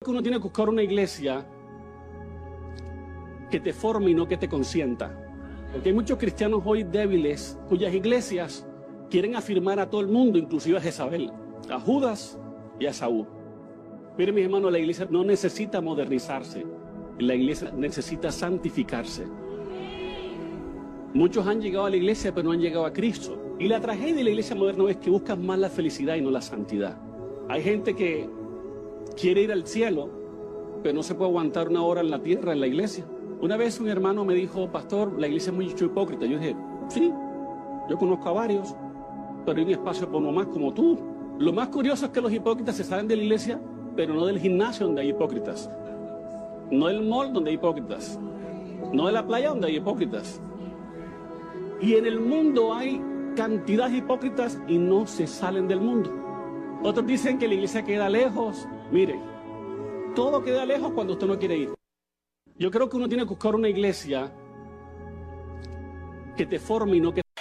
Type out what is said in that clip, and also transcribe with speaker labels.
Speaker 1: Uno tiene que buscar una iglesia que te forme y no que te consienta. Porque hay muchos cristianos hoy débiles cuyas iglesias quieren afirmar a todo el mundo, inclusive a Jezabel, a Judas y a Saúl. Miren, mis hermanos, la iglesia no necesita modernizarse, la iglesia necesita santificarse. Muchos han llegado a la iglesia pero no han llegado a Cristo. Y la tragedia de la iglesia moderna es que buscan más la felicidad y no la santidad. Hay gente que quiere ir al cielo, pero no se puede aguantar una hora en la tierra, en la iglesia. Una vez un hermano me dijo: pastor, la iglesia es muy hipócrita. Yo dije: sí, yo conozco a varios, pero hay un espacio para uno más como tú. Lo más curioso es que los hipócritas se salen de la iglesia, pero no del gimnasio donde hay hipócritas, no del mall donde hay hipócritas, no de la playa donde hay hipócritas. Y en el mundo hay cantidad de hipócritas y no se salen del mundo. Otros dicen que la iglesia queda lejos. Mire, todo queda lejos cuando usted no quiere ir. Yo creo que uno tiene que buscar una iglesia que te forme y no que